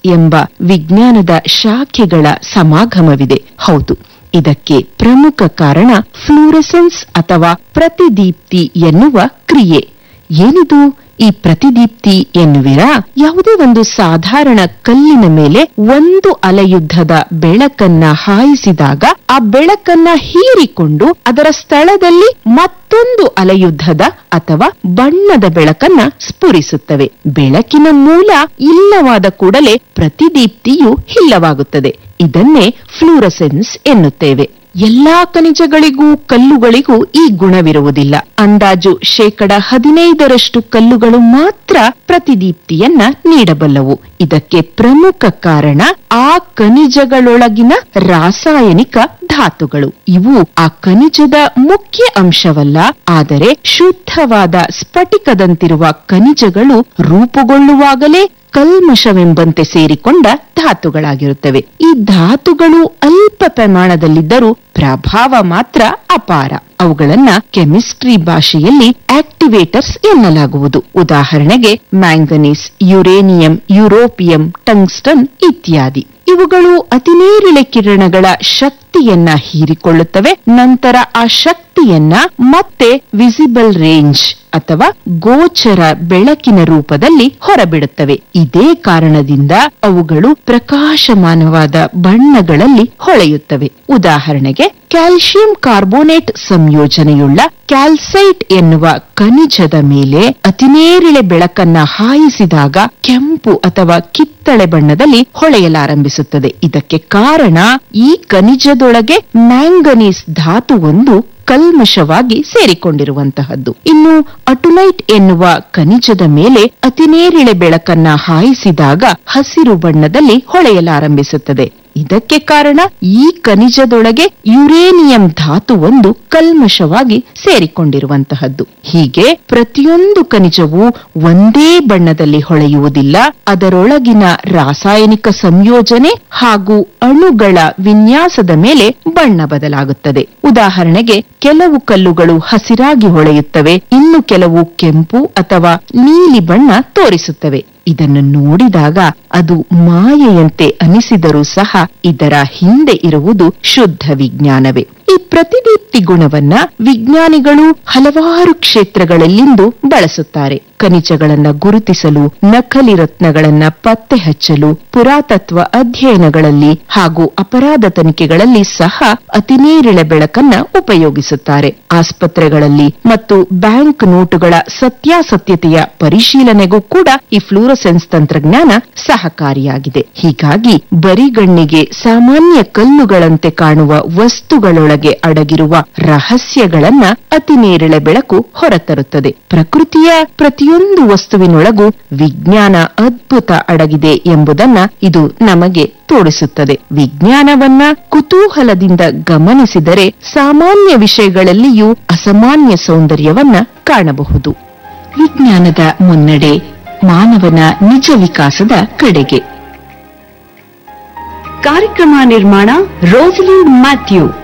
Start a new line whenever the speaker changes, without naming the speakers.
ಎಂಬ ವಿಜ್ಞಾನದ ಶಾಖೆಗಳ ಸಮಾಗಮವಿದೆ. ಹೌದು, ಇದಕ್ಕೆ ಪ್ರಮುಖ ಕಾರಣ ಫ್ಲೂರೆಸೆನ್ಸ್ ಅಥವಾ ಪ್ರತಿದೀಪ್ತಿ ಎನ್ನುವ ಕ್ರಿಯೆ. ಏನಿದು ಈ ಪ್ರತಿದೀಪ್ತಿ ಎನ್ನುವಿರಾ? ಯಾವುದೇ ಒಂದು ಸಾಧಾರಣ ಕಲ್ಲಿನ ಮೇಲೆ ಒಂದು ಅಲೆಯುದ್ಧದ ಬೆಳಕನ್ನ ಹಾಯಿಸಿದಾಗ ಆ ಬೆಳಕನ್ನ ಹೀರಿಕೊಂಡು ಅದರ ಸ್ಥಳದಲ್ಲಿ ಮತ್ತೊಂದು ಅಲೆಯುದ್ಧದ ಅಥವಾ ಬಣ್ಣದ ಬೆಳಕನ್ನ ಸ್ಫುರಿಸುತ್ತವೆ. ಬೆಳಕಿನ ಮೂಲ ಇಲ್ಲವಾದ ಕೂಡಲೇ ಪ್ರತಿದೀಪ್ತಿಯು ಇಲ್ಲವಾಗುತ್ತದೆ. ಇದನ್ನೇ ಫ್ಲೂರೆಸೆನ್ಸ್ ಎನ್ನುತ್ತೇವೆ. ಎಲ್ಲಾ ಖನಿಜಗಳಿಗೂ ಕಲ್ಲುಗಳಿಗೂ ಈ ಗುಣವಿರುವುದಿಲ್ಲ. ಅಂದಾಜು 15% ಕಲ್ಲುಗಳು ಮಾತ್ರ ಪ್ರತಿದೀಪ್ತಿಯನ್ನ ನೀಡಬಲ್ಲವು. ಇದಕ್ಕೆ ಪ್ರಮುಖ ಕಾರಣ ಆ ಖನಿಜಗಳೊಳಗಿನ ರಾಸಾಯನಿಕ ಧಾತುಗಳು. ಇವು ಆ ಖನಿಜದ ಮುಖ್ಯ ಅಂಶವಲ್ಲ, ಆದರೆ ಶುದ್ಧವಾದ ಸ್ಫಟಿಕದಂತಿರುವ ಖನಿಜಗಳು ರೂಪುಗೊಳ್ಳುವಾಗಲೇ ಕಲ್ಮಶವೆಂಬಂತೆ ಸೇರಿಕೊಂಡ ಧಾತುಗಳಾಗಿರುತ್ತವೆ. ಈ ಧಾತುಗಳು ಅಲ್ಪ ಪ್ರಮಾಣದಲ್ಲಿದ್ದರೂ ಪ್ರಭಾವ ಮಾತ್ರ ಅಪಾರ. ಅವುಗಳನ್ನ ಕೆಮಿಸ್ಟ್ರಿ ಭಾಷೆಯಲ್ಲಿ ಆಕ್ಟಿವೇಟರ್ಸ್ ಎನ್ನಲಾಗುವುದು. ಉದಾಹರಣೆಗೆ ಮ್ಯಾಂಗನೀಸ್, ಯುರೇನಿಯಂ, ಯುರೋಪಿಯಂ, ಟಂಗ್ಸ್ಟನ್ ಇತ್ಯಾದಿ. ಇವುಗಳು ಅತಿನೇರಿಳೆ ಕಿರಣಗಳ ಶಕ್ತಿಯನ್ನ ಹೀರಿಕೊಳ್ಳುತ್ತವೆ. ನಂತರ ಆ ಶಕ್ತಿಯನ್ನ ಮತ್ತೆ ವಿಸಿಬಲ್ ರೇಂಜ್ ಅಥವಾ ಗೋಚರ ಬೆಳಕಿನ ರೂಪದಲ್ಲಿ ಹೊರಬಿಡುತ್ತವೆ. ಇದೇ ಕಾರಣದಿಂದ ಅವುಗಳು ಪ್ರಕಾಶಮಾನವಾದ ಬಣ್ಣಗಳಲ್ಲಿ ಹೊಳೆಯುತ್ತವೆ. ಉದಾಹರಣೆಗೆ ಕ್ಯಾಲ್ಸಿಯಂ ಕಾರ್ಬೋನೇಟ್ ಸಂಯೋಜನೆಯುಳ್ಳ ಕ್ಯಾಲ್ಸೈಟ್ ಎನ್ನುವ ಖನಿಜದ ಮೇಲೆ ಅತಿನೇರಿಳೆ ಬೆಳಕನ್ನ ಹಾಯಿಸಿದಾಗ ಕೆಂಪು ಅಥವಾ ಕಿತ್ತಳೆ ಬಣ್ಣದಲ್ಲಿ ಹೊಳೆಯಲಾರಂಭಿಸುತ್ತದೆ. ಇದಕ್ಕೆ ಕಾರಣ ಈ ಖನಿಜದೊಳಗೆ ಮ್ಯಾಂಗನೀಸ್ ಧಾತು ಒಂದು ಕಲ್ಮಶವಾಗಿ ಸೇರಿಕೊಂಡಿರುವಂತಹದ್ದು. ಇನ್ನು ಅಟುನೈಟ್ ಎನ್ನುವ ಖನಿಜದ ಮೇಲೆ ಅತಿನೇರಿಳೆ ಬೆಳಕನ್ನ ಹಾಯಿಸಿದಾಗ ಹಸಿರು ಬಣ್ಣದಲ್ಲಿ ಹೊಳೆಯಲಾರಂಭಿಸುತ್ತದೆ. ಇದಕ್ಕೆ ಕಾರಣ ಈ ಖನಿಜದೊಳಗೆ ಯುರೇನಿಯಂ ಧಾತು ಒಂದು ಕಲ್ಮಶವಾಗಿ ಸೇರಿಕೊಂಡಿರುವಂತಹದ್ದು. ಹೀಗೆ ಪ್ರತಿಯೊಂದು ಖನಿಜವು ಒಂದೇ ಬಣ್ಣದಲ್ಲಿ ಹೊಳೆಯುವುದಿಲ್ಲ. ಅದರೊಳಗಿನ ರಾಸಾಯನಿಕ ಸಂಯೋಜನೆ ಹಾಗೂ ಅಣುಗಳ ವಿನ್ಯಾಸದ ಮೇಲೆ ಬಣ್ಣ ಬದಲಾಗುತ್ತದೆ. ಉದಾಹರಣೆಗೆ ಕೆಲವು ಕಲ್ಲುಗಳು ಹಸಿರಾಗಿ ಹೊಳೆಯುತ್ತವೆ, ಇನ್ನು ಕೆಲವು ಕೆಂಪು ಅಥವಾ ನೀಲಿ ಬಣ್ಣ ತೋರಿಸುತ್ತವೆ. ಇದನ್ನು ನೋಡಿದಾಗ ಅದು ಮಾಯೆಯಂತೆ ಅನಿಸಿದರೂ ಸಹ ಇದರ ಹಿಂದೆ ಇರುವುದು ಶುದ್ಧ ವಿಜ್ಞಾನವೇ. ಈ ಪ್ರತಿದೀಪ್ತಿ ಗುಣವನ್ನ ವಿಜ್ಞಾನಿಗಳು ಹಲವಾರು ಕ್ಷೇತ್ರಗಳಲ್ಲಿಂದು ಬಳಸುತ್ತಾರೆ. ಖನಿಜಗಳನ್ನ ಗುರುತಿಸಲು, ನಕಲಿ ರತ್ನಗಳನ್ನ ಪತ್ತೆ ಹಚ್ಚಲು, ಪುರಾತತ್ವ ಅಧ್ಯಯನಗಳಲ್ಲಿ ಹಾಗೂ ಅಪರಾಧ ತನಿಖೆಗಳಲ್ಲಿ ಸಹ ಅತಿನೇರಿಳೆ ಬೆಳಕನ್ನ ಉಪಯೋಗಿಸುತ್ತಾರೆ. ಆಸ್ಪತ್ರೆಗಳಲ್ಲಿ ಮತ್ತು ಬ್ಯಾಂಕ್ ನೋಟುಗಳ ಸತ್ಯಾಸತ್ಯತೆಯ ಪರಿಶೀಲನೆಗೂ ಕೂಡ ಈ ಫ್ಲೂರೆಸೆನ್ಸ್ ತಂತ್ರಜ್ಞಾನ ಸಹಕಾರಿಯಾಗಿದೆ. ಹೀಗಾಗಿ ಬರಿಗಣ್ಣಿಗೆ ಸಾಮಾನ್ಯ ಕಲ್ಲುಗಳಂತೆ ಕಾಣುವ ವಸ್ತುಗಳೊಳಗೆ ಅಡಗಿರುವ ರಹಸ್ಯಗಳನ್ನ ಅತಿನೇರಿಳೆ ಬೆಳಕು ಹೊರತರುತ್ತದೆ. ಪ್ರಕೃತಿಯ ಪ್ರತಿಯೊಂದು ವಸ್ತುವಿನೊಳಗೂ ವಿಜ್ಞಾನ ಅದ್ಭುತ ಅಡಗಿದೆ ಎಂಬುದನ್ನ ಇದು ನಮಗೆ ತೋರಿಸುತ್ತದೆ. ವಿಜ್ಞಾನವನ್ನ ಕುತೂಹಲದಿಂದ ಗಮನಿಸಿದರೆ ಸಾಮಾನ್ಯ ವಿಷಯಗಳಲ್ಲಿಯೂ ಅಸಾಮಾನ್ಯ ಸೌಂದರ್ಯವನ್ನ ಕಾಣಬಹುದು. ವಿಜ್ಞಾನದ ಮುನ್ನಡೆ ಮಾನವನ ನಿಜ ವಿಕಾಸದ ಕಡೆಗೆ. ಕಾರ್ಯಕ್ರಮ ನಿರ್ಮಾಣ ರೋಸಲಿಂಡ್ ಮ್ಯಾಥ್ಯೂ.